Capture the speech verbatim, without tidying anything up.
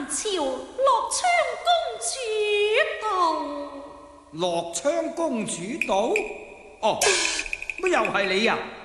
朝樂昌公主到。 樂昌公主到？哦，乜又係你啊？